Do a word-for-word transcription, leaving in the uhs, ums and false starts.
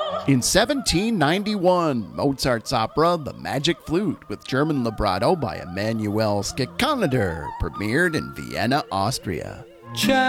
In seventeen ninety-one, Mozart's opera The Magic Flute with German libretto by Emanuel Schikaneder premiered in Vienna, Austria.